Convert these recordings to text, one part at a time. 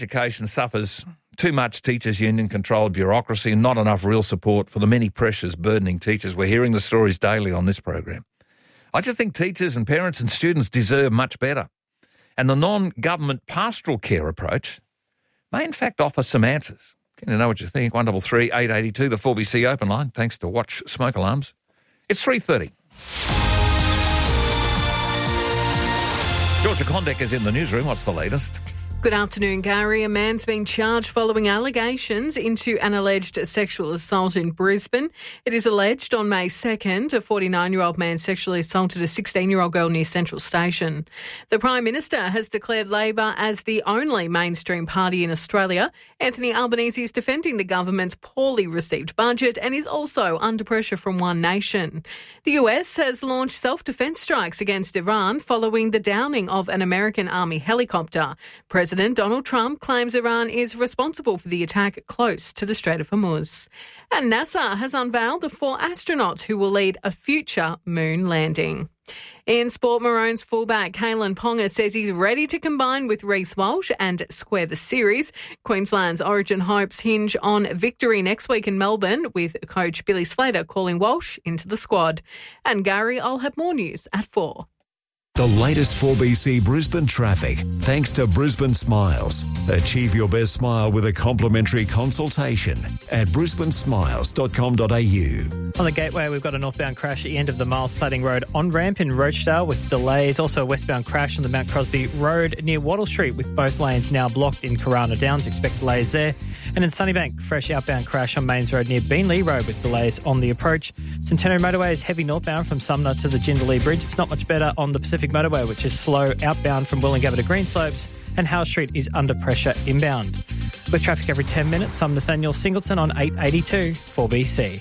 Education suffers too much teachers' union-controlled bureaucracy and not enough real support for the many pressures burdening teachers. We're hearing the stories daily on this program. I just think teachers and parents and students deserve much better. And the non-government pastoral care approach may in fact offer some answers. Can you know what you think? 133 882, the 4BC open line, thanks to Watch Smoke Alarms. It's 3:30. Georgia Condek is in the newsroom. What's the latest? Good afternoon, Gary. A man's been charged following allegations into an alleged sexual assault in Brisbane. It is alleged on May 2nd, a 49-year-old man sexually assaulted a 16-year-old girl near Central Station. The Prime Minister has declared Labor as the only mainstream party in Australia. Anthony Albanese is defending the government's poorly received budget and is also under pressure from One Nation. The US has launched self-defence strikes against Iran following the downing of an American Army helicopter. President Donald Trump claims Iran is responsible for the attack close to the Strait of Hormuz. And NASA has unveiled the 4 astronauts who will lead a future moon landing. In sport, Maroons fullback Kalen Ponga says he's ready to combine with Reece Walsh and square the series. Queensland's Origin hopes hinge on victory next week in Melbourne, with coach Billy Slater calling Walsh into the squad. And Gary, I'll have more news at 4. The latest 4BC Brisbane traffic, thanks to Brisbane Smiles. Achieve your best smile with a complimentary consultation at brisbanesmiles.com.au. On the Gateway, we've got a northbound crash at the end of the Miles Plating Road on-ramp in Rochdale with delays. Also a westbound crash on the Mount Crosby Road near Wattle Street with both lanes now blocked in Corona Downs. Expect delays there. And in Sunnybank, fresh outbound crash on Mains Road near Beenleigh Road with delays on the approach. Centenary Motorway is heavy northbound from Sumner to the Jindalee Bridge. It's not much better on the Pacific Motorway, which is slow outbound from Woolloongabba to Greenslopes, and Howe Street is under pressure inbound. With traffic every 10 minutes, I'm Nathaniel Singleton on 882 4BC.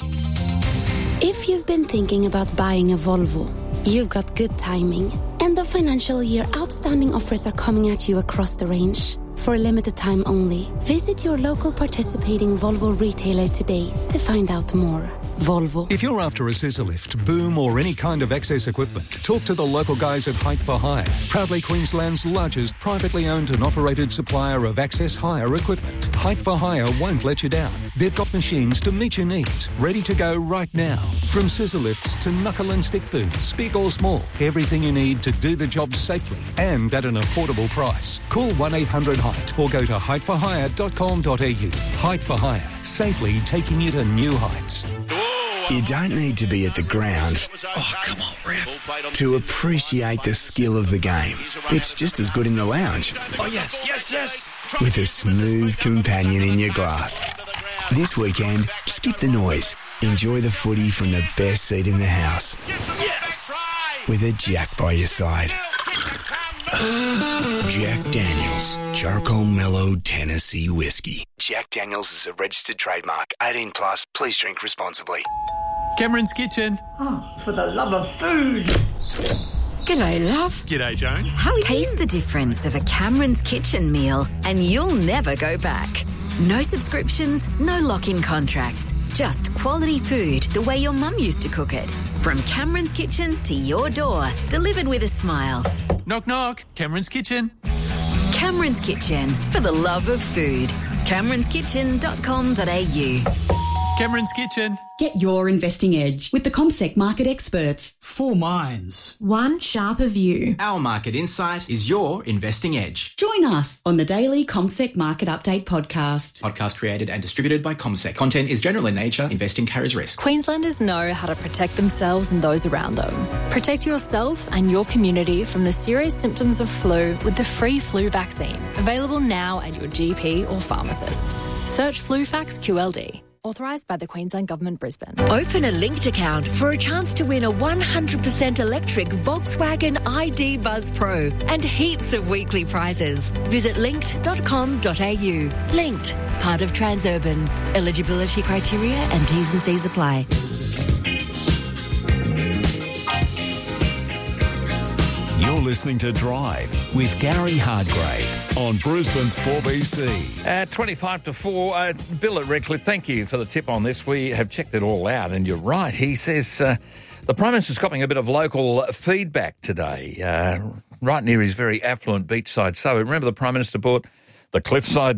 If you've been thinking about buying a Volvo, you've got good timing. End of financial year outstanding offers are coming at you across the range. For a limited time only, visit your local participating Volvo retailer today to find out more. Volvo. If you're after a scissor lift, boom or any kind of access equipment, talk to the local guys at Height for Hire. Proudly Queensland's largest privately owned and operated supplier of access hire equipment. Height for Hire won't let you down. They've got machines to meet your needs, ready to go right now. From scissor lifts to knuckle and stick booms, big or small, everything you need to do the job safely and at an affordable price. Call 1-800-HEIGHT or go to heightforhire.com.au. Height for Hire, safely taking you to new heights. You don't need to be at the ground, oh come on ref, to appreciate the skill of the game. It's just as good in the lounge. Oh yes, yes, yes. With a smooth companion in your glass. This weekend, skip the noise. Enjoy the footy from the best seat in the house. Yes. With a Jack by your side. Jack Daniels, Charcoal Mellow Tennessee Whiskey. Jack Daniels is a registered trademark. 18 plus. Please drink responsibly. Cameron's Kitchen. Oh, for the love of food. G'day, love. G'day, Joan. Taste the difference of a Cameron's Kitchen meal and you'll never go back. No subscriptions, no lock-in contracts. Just quality food the way your mum used to cook it. From Cameron's Kitchen to your door, delivered with a smile. Knock, knock. Cameron's Kitchen. Cameron's Kitchen, for the love of food. cameronskitchen.com.au. Cameron's Kitchen. Get your investing edge with the CommSec market experts. 4 minds. One sharper view. Our market insight is your investing edge. Join us on the daily CommSec Market Update podcast. Podcast created and distributed by CommSec. Content is general in nature. Investing carries risk. Queenslanders know how to protect themselves and those around them. Protect yourself and your community from the serious symptoms of flu with the free flu vaccine. Available now at your GP or pharmacist. Search FluFax QLD. Authorised by the Queensland Government, Brisbane. Open a linked account for a chance to win a 100% electric Volkswagen ID Buzz Pro and heaps of weekly prizes. Visit linked.com.au. Linked, part of Transurban. Eligibility criteria and T's and C's apply. You're listening to Drive with Gary Hardgrave on Brisbane's 4BC. At 25 to 4, Bill at Redcliffe, thank you for the tip on this. We have checked it all out, and you're right. He says the Prime Minister's copping a bit of local feedback today, right near his very affluent beachside suburb. Remember the Prime Minister bought the Cliffside